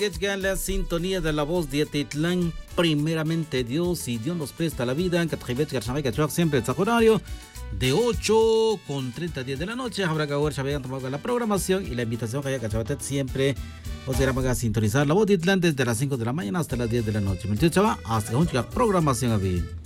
Que la sintonía de la voz de Titlán, primeramente Dios, si Dios nos presta la vida, en siempre el horario de 8:30 10 de la noche. Habrá que ver, ya tomado la programación y la invitación que haya que siempre os iremos a sintonizar la voz de Titlán desde las 5 de la mañana hasta las 10 de la noche. Hasta la programación.